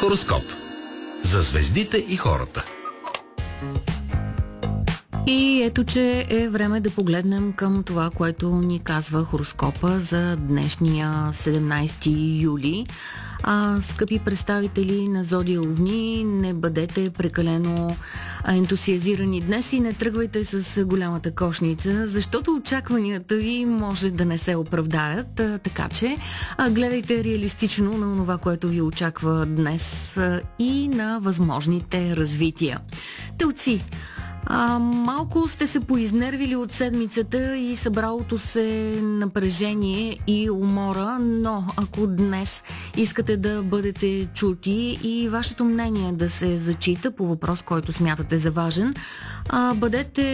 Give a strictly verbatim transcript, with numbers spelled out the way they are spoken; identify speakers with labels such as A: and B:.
A: Хороскоп за звездите и хората.
B: И ето, че е време да погледнем към това, което ни казва хороскопа за днешния седемнайсети юли. А, скъпи представители на Зодия Овни, не бъдете прекалено ентусиазирани днес и не тръгвайте с голямата кошница, защото очакванията ви може да не се оправдаят, а, така че а, гледайте реалистично на това, което ви очаква днес а, и на възможните развития. Телци, А, малко сте се поизнервили от седмицата и събралото се напрежение и умора, но ако днес искате да бъдете чути и вашето мнение да се зачита по въпрос, който смятате за важен, а, бъдете